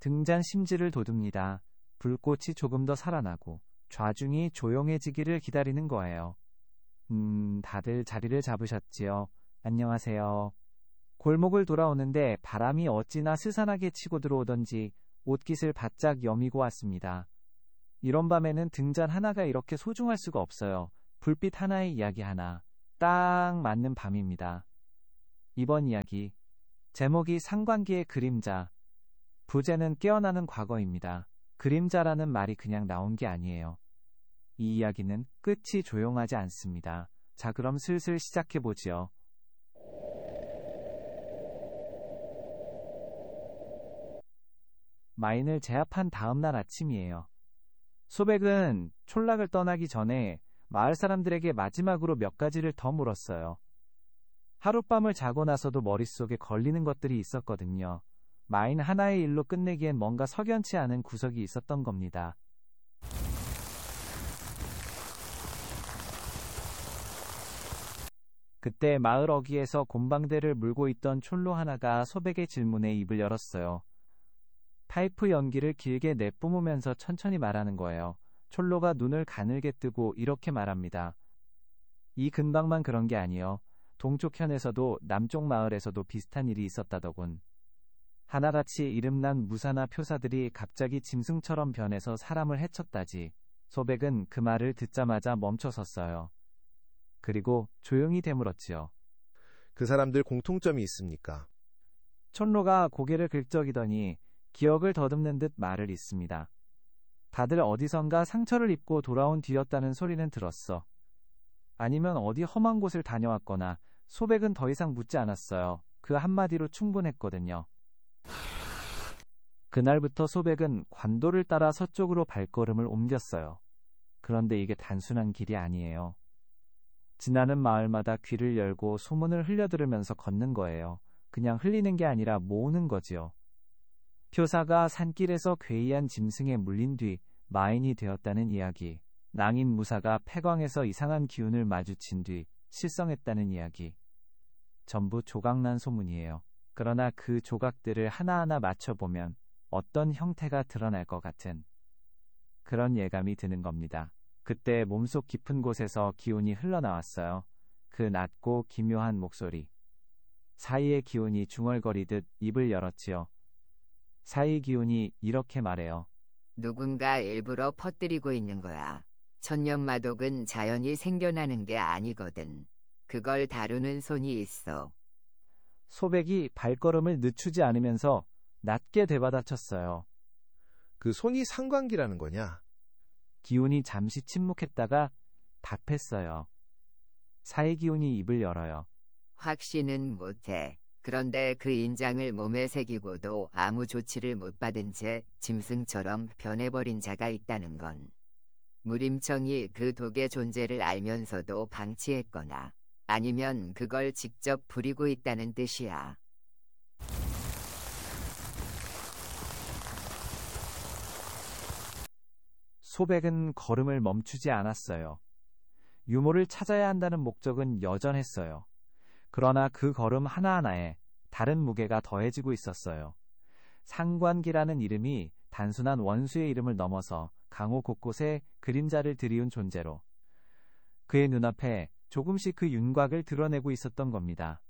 등잔 심지를 돋웁니다. 불꽃이 조금 더 살아나고 좌중이 조용해지기를 기다리는 거예요. 다들 자리를 잡으셨지요? 안녕하세요. 골목을 돌아오는데 바람이 어찌나 스산하게 치고 들어오던지 옷깃을 바짝 여미고 왔습니다. 이런 밤에는 등잔 하나가 이렇게 소중할 수가 없어요. 불빛 하나의 이야기 하나. 딱 맞는 밤입니다. 이번 이야기. 제목이 상관기의 그림자. 부제는 깨어나는 과거입니다. 그림자라는 말이 그냥 나온 게 아니에요. 이 이야기는 끝이 조용하지 않습니다. 자, 그럼 슬슬 시작해보지요. 마인을 제압한 다음날 아침이에요. 소백은 촌락을 떠나기 전에 마을 사람들에게 마지막으로 몇 가지를 더 물었어요. 하룻밤을 자고 나서도 머릿속에 걸리는 것들이 있었거든요. 마인 하나의 일로 끝내기엔 뭔가 석연치 않은 구석이 있었던 겁니다. 그때 마을 어귀에서 곰방대를 물고 있던 촌로 하나가 소백의 질문에 입을 열었어요. 파이프 연기를 길게 내뿜으면서 천천히 말하는 거예요. 촌로가 눈을 가늘게 뜨고 이렇게 말합니다. 이 근방만 그런 게 아니요. 동쪽현에서도 남쪽 마을에서도 비슷한 일이 있었다더군. 하나같이 이름난 무사나 표사들이 갑자기 짐승처럼 변해서 사람을 해쳤다지. 소백은 그 말을 듣자마자 멈춰섰어요. 그리고 조용히 되물었지요. 그 사람들 공통점이 있습니까? 촌로가 고개를 긁적이더니 기억을 더듬는 듯 말을 잇습니다. 다들 어디선가 상처를 입고 돌아온 뒤였다는 소리는 들었어. 아니면 어디 험한 곳을 다녀왔거나. 소백은 더 이상 묻지 않았어요. 그 한마디로 충분했거든요. 그날부터 소백은 관도를 따라 서쪽으로 발걸음을 옮겼어요. 그런데 이게 단순한 길이 아니에요. 지나는 마을마다 귀를 열고 소문을 흘려들으면서 걷는 거예요. 그냥 흘리는 게 아니라 모으는 거지요. 표사가 산길에서 괴이한 짐승에 물린 뒤 마인이 되었다는 이야기. 낭인 무사가 폐광에서 이상한 기운을 마주친 뒤 실성했다는 이야기. 전부 조각난 소문이에요. 그러나 그 조각들을 하나하나 맞춰보면 어떤 형태가 드러날 것 같은 그런 예감이 드는 겁니다. 그때 몸속 깊은 곳에서 기운이 흘러나왔어요. 그 낮고 기묘한 목소리. 사이의 기운이 중얼거리듯 입을 열었지요. 사이 기운이 이렇게 말해요. 누군가 일부러 퍼뜨리고 있는 거야. 천년마독은 자연히 생겨나는 게 아니거든. 그걸 다루는 손이 있어. 소백이 발걸음을 늦추지 않으면서 낮게 되받아쳤어요. 그 손이 상관기라는 거냐? 기운이 잠시 침묵했다가 답했어요. 사이 기운이 입을 열어요. 확신은 못해. 그런데 그 인장을 몸에 새기고도 아무 조치를 못 받은 채 짐승처럼 변해버린 자가 있다는 건 무림청이 그 독의 존재를 알면서도 방치했거나 아니면 그걸 직접 부리고 있다는 뜻이야. 소백은 걸음을 멈추지 않았어요. 유모를 찾아야 한다는 목적은 여전했어요. 그러나 그 걸음 하나하나에 다른 무게가 더해지고 있었어요. 상관기라는 이름이 단순한 원수의 이름을 넘어서 강호 곳곳에 그림자를 들이운 존재로 그의 눈앞에 조금씩 그 윤곽을 드러내고 있었던 겁니다.